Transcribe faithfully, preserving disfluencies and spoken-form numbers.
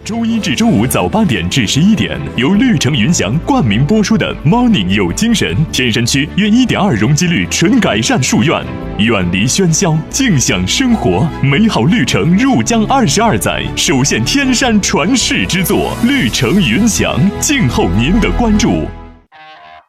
周一至周五早八点至十一点，由绿城云翔冠名播出的《Morning 有精神》，天山区约一点二容积率纯改善树院，远离喧嚣，静享生活，美好绿城入江二十二载，首现天山传世之作，绿城云翔，静候您的关注。